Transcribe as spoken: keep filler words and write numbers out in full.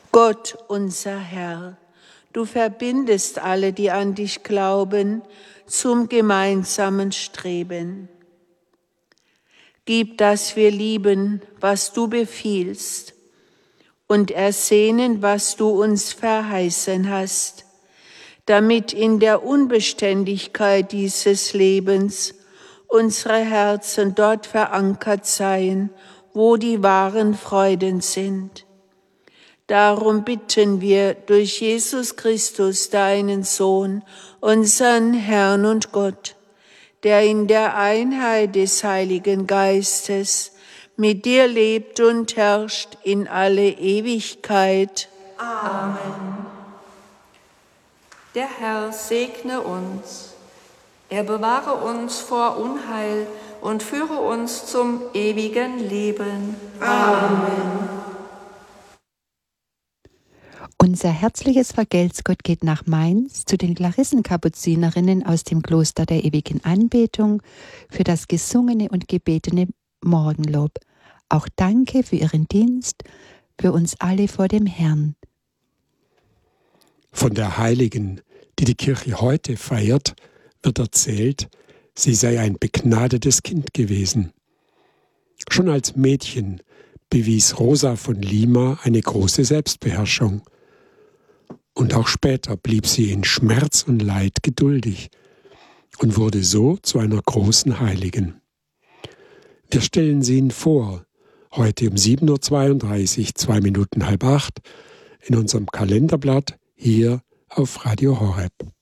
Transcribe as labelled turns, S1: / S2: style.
S1: Gott, unser Herr, du verbindest alle, die an dich glauben, zum gemeinsamen Streben. Gib, dass wir lieben, was du befiehlst, und ersehnen, was du uns verheißen hast, damit in der Unbeständigkeit dieses Lebens unsere Herzen dort verankert seien, wo die wahren Freuden sind. Darum bitten wir durch Jesus Christus, deinen Sohn, unseren Herrn und Gott, der in der Einheit des Heiligen Geistes mit dir lebt und herrscht in alle Ewigkeit.
S2: Amen. Der Herr segne uns. Er bewahre uns vor Unheil und führe uns zum ewigen Leben. Amen.
S3: Unser herzliches Vergelt's Gott geht nach Mainz zu den Klarissenkapuzinerinnen aus dem Kloster der ewigen Anbetung für das gesungene und gebetene Morgenlob. Auch danke für Ihren Dienst, für uns alle vor dem Herrn.
S4: Von der Heiligen, die die Kirche heute feiert, wird erzählt, sie sei ein begnadetes Kind gewesen. Schon als Mädchen bewies Rosa von Lima eine große Selbstbeherrschung. Und auch später blieb sie in Schmerz und Leid geduldig und wurde so zu einer großen Heiligen. Wir stellen sie Ihnen vor, heute um sieben Uhr zweiunddreißig, zwei Minuten halb acht, in unserem Kalenderblatt hier auf Radio Horeb.